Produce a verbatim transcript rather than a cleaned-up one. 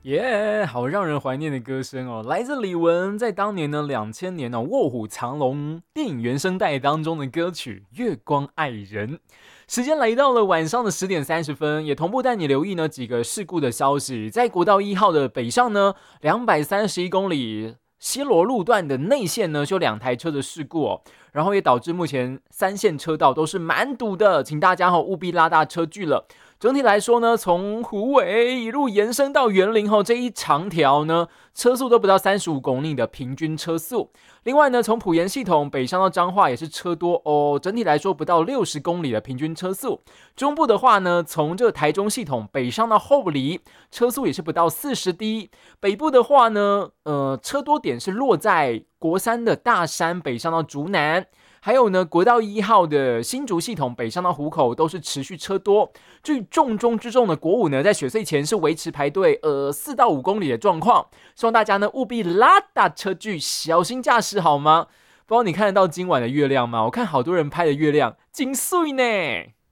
耶、yeah, 好让人怀念的歌声哦，来自李玟在当年呢两千年呢《卧虎藏龙》电影原声带当中的歌曲《月光爱人》。时间来到了晚上的十点三十分，也同步带你留意呢几个事故的消息。在国道一号的北上呢，两百三十一公里西螺路段的内线呢，就两台车的事故哦，然后也导致目前三线车道都是满堵的，请大家务必拉大车距了。整体来说呢，从虎尾一路延伸到园林后这一长条呢，车速都不到三十五公里的平均车速。另外呢，从埔盐系统北上到彰化也是车多哦，整体来说不到六十公里的平均车速。中部的话呢，从这台中系统北上到后里，车速也是不到四十 D。北部的话呢，呃，车多点是落在国三的大山北上到竹南。还有呢，国道一号的新竹系统北上到湖口都是持续车多。至于重中之重的国五呢，在雪隧前是维持排队呃四到五公里的状况，希望大家呢务必拉大车距，小心驾驶好吗？不知道你看得到今晚的月亮吗？我看好多人拍的月亮，金碎呢。